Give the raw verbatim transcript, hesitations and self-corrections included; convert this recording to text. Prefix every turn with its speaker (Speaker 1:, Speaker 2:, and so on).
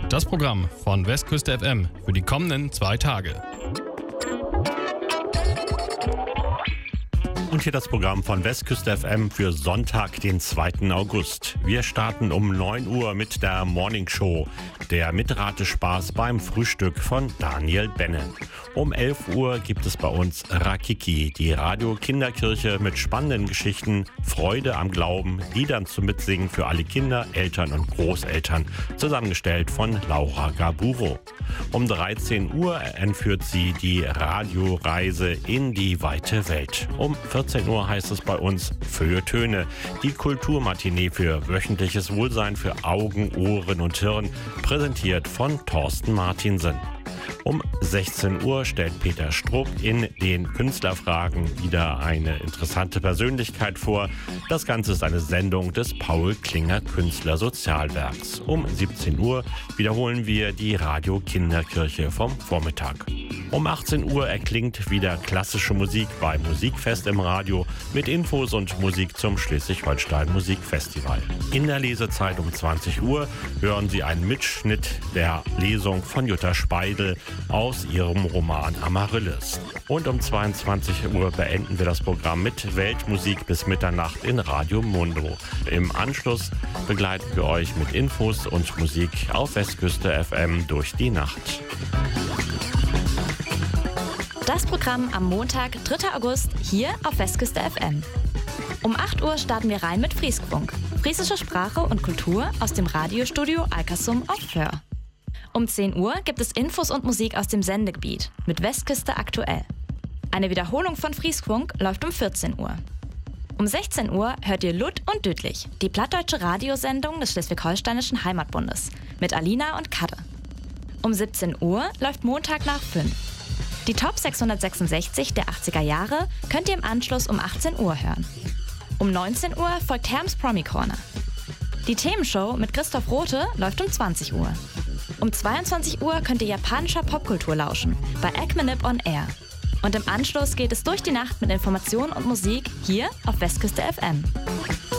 Speaker 1: Das Programm von Westküste F M für die kommenden zwei Tage.
Speaker 2: Und hier das Programm von Westküste F M für Sonntag, den zweiten August. Wir starten um neun Uhr mit der Morning Show, der Mitratespaß beim Frühstück von Daniel Benne. Um elf Uhr gibt es bei uns Rakiki, die Radio-Kinderkirche mit spannenden Geschichten, Freude am Glauben, Liedern zum Mitsingen für alle Kinder, Eltern und Großeltern, zusammengestellt von Laura Gaburo. Um dreizehn Uhr entführt sie die Radioreise in die weite Welt. Um vierzehn Uhr heißt es bei uns Feuilletöne, die Kulturmatinee für wöchentliches Wohlsein für Augen, Ohren und Hirn, präsentiert von Thorsten Martinsen. Um sechzehn Uhr stellt Peter Struck in den Künstlerfragen wieder eine interessante Persönlichkeit vor. Das Ganze ist eine Sendung des Paul Klinger Künstlersozialwerks. Um siebzehn Uhr wiederholen wir die Radio-Kinderkirche vom Vormittag. Um achtzehn Uhr erklingt wieder klassische Musik bei Musikfest im Radio mit Infos und Musik zum Schleswig-Holstein Musikfestival. In der Lesezeit um zwanzig Uhr hören Sie einen Mitschnitt der Lesung von Jutta Speidel aus ihrem Roman Amaryllis. Und um zweiundzwanzig Uhr beenden wir das Programm mit Weltmusik bis Mitternacht in Radio Mundo. Im Anschluss begleiten wir euch mit Infos und Musik auf Westküste F M durch die Nacht.
Speaker 3: Das Programm am Montag, dritter August, hier auf Westküste F M. Um acht Uhr starten wir rein mit Frieskfunk, friesische Sprache und Kultur aus dem Radiostudio Alkersum auf Föhr. Um zehn Uhr gibt es Infos und Musik aus dem Sendegebiet mit Westküste aktuell. Eine Wiederholung von Frieskfunk läuft um vierzehn Uhr. Um sechzehn Uhr hört ihr Lutt und Düdlich, die plattdeutsche Radiosendung des Schleswig-Holsteinischen Heimatbundes mit Alina und Kadde. Um siebzehn Uhr läuft Montag nach fünf. Die Top sechshundertsechsundsechzig der achtziger Jahre könnt ihr im Anschluss um achtzehn Uhr hören. Um neunzehn Uhr folgt Herms Promi Corner. Die Themenshow mit Christoph Rothe läuft um zwanzig Uhr. Um zweiundzwanzig Uhr könnt ihr japanischer Popkultur lauschen bei Acmenip on Air. Und im Anschluss geht es durch die Nacht mit Informationen und Musik hier auf Westküste F M.